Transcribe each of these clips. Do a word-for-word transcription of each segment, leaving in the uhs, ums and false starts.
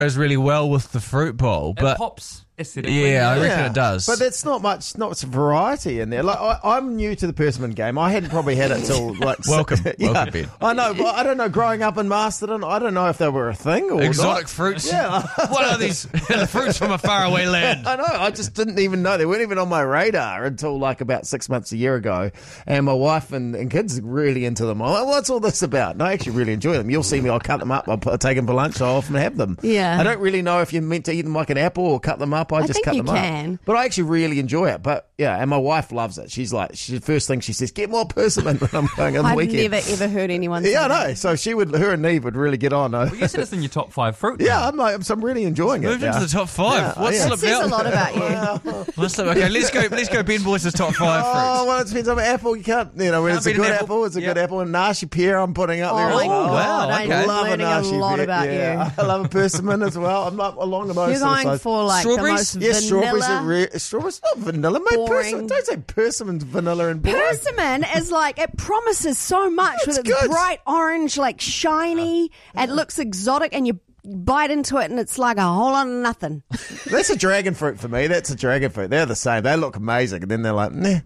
goes really well with the fruit bowl. But it pops aesthetically. Yeah, I reckon Yeah. it does. But there's not much, not much variety in there. Like I, I'm new to the persimmon game. I hadn't probably had it till like Welcome. yeah. Welcome, Ben. I know, but I don't know. Growing up in Masterton, I don't know if they were a thing or Exotic not. fruits. Yeah. What are these? The fruits from a faraway land. I know. I just didn't even know. They weren't even on my radar until like about six months, a year ago. And my wife and, and kids are really into them. I'm like, what's all this about? And I actually really enjoy them. You'll see me. I'll cut them up. I'll put, take them for lunch. I often have them. Yeah. I don't really know if you're meant to eat them like an apple or cut them up. I, I just think cut you them can. up. But I actually really enjoy it. But yeah, and my wife loves it. She's like, she, the first thing she says, get more persimmon when I'm going on the I've weekend. never ever heard anyone say Yeah, I that. know. So she would, her and Neve would really get on. Well, you said it's in your top five fruit. Yeah, now. I'm like, so I'm really enjoying it. Moved into now. the top five. Yeah, What's yeah. That slipped says a out? lot about you. What's slipped- Okay, let's go. Let's go. Ben Boyce's top five Oh, fruits. well, it depends on the apple. You can't, you know, when Can't it's a beat an good apple. apple, it's a Yeah. good apple. And Nashi pear, I'm putting up there Oh as my well. wow, God, okay. I'm Love learning a Nashi lot pear. about yeah. you. I love a persimmon as well. I'm like along the most. You're going side. for like Strawberries? the most Yes, strawberries are vanilla. re- strawberries not vanilla, mate. boring. Persimmon. Don't say persimmon's vanilla and boring. Persimmon is like, it promises so much with It's its good. bright orange, like shiny. It looks exotic, and you bite into it, and it's like a whole lot of nothing. That's a dragon fruit for me. That's a dragon fruit. They're the same. They look amazing, and then they're like, nah.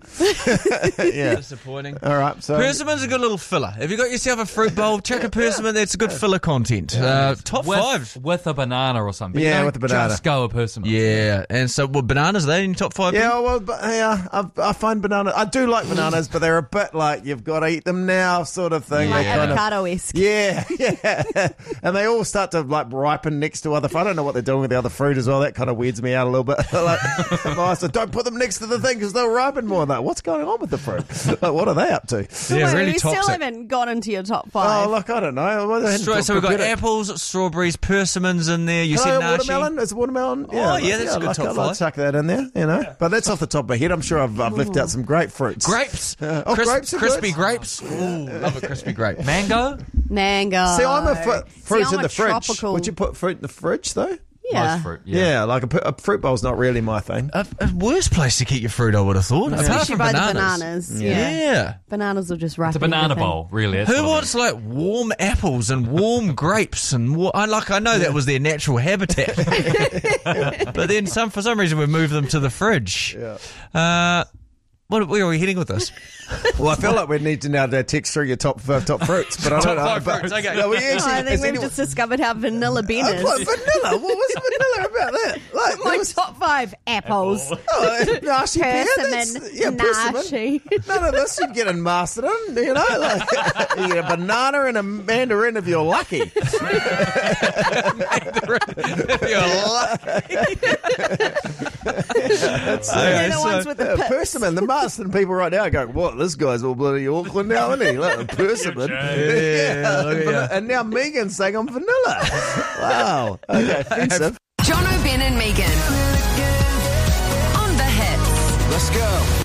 yeah. Disappointing. All right. So Persimmon's a good little filler. If you got yourself a fruit bowl, chuck a persimmon. That's a good filler content. Uh, top with, five. with a banana or something. Yeah, You don't with a banana. Just go a persimmon. Yeah, and so well, bananas. Are they in your top five? Ben? yeah, well, but, yeah, I, I find banana. I do like bananas, but they're a bit like you've got to eat them now, sort of thing. Like They kind of- avocado-esque. Yeah, yeah. And they all start to like ripen next to other. I don't know what they're doing with the other fruit as well. That kind of weirds me out a little bit. like, I said, don't put them next to the thing because they'll ripen more. Like, what's going on with the fruit? Like, what are they up to? So Yeah, wait, really we still toxic. haven't got into your top five. Oh, look, I don't know. Well, they hadn't Stra- so we've got prepared it. apples, strawberries, persimmons in there. You Can said I nashi. watermelon? Is it watermelon? Oh, yeah, that's a good like, top I'd like five. to chuck that in there, you know. But that's off the top of my head. I'm sure I've, I've left out some grapefruits. Grapes. Uh, oh, Cris- grapes are crispy good. grapes. Ooh, love a crispy grape. Mango? Mango. See, I'm a fr- fruit See, I'm in a the fridge. tropical- Would you put fruit in the fridge, though? Yeah. Most fruit. Yeah, Yeah. like a, pu- a fruit bowl's not really my thing. A, a worse place to keep your fruit, I would have thought. Apart Especially from by bananas. the bananas. Yeah. Yeah. Bananas will just ripen It's a banana everything. bowl, really. That's Who what it wants is. like warm apples and warm grapes and wa- I like I know that was their natural habitat, but then some for some reason we moved them to the fridge. Yeah. Uh, what where are we heading with this? Well, I feel like we need to now uh, text through your top uh, top fruits, but I Top don't know. five but- fruits, okay. No, we Oh, actually, I think has we've anyone- just discovered how vanilla Ben I is. put vanilla. What was vanilla about that? Like, My there was- top five apples. Oh, nashi pear, that's- Persimmon, yeah, persimmon. nashi. None of this you'd get in Masterton, you know. Like, you get a banana and a mandarin if you're lucky. You're lucky. That's They're it. the ones with the Uh, pits. persimmon, the Masterton people right now are going, what, this guy's all bloody Auckland now, isn't he? Like, persimmon. Yeah, look at and, ya. and now Megan's saying I'm vanilla. Wow. Okay, offensive. John O'Ben and Megan. On the hits. Let's go.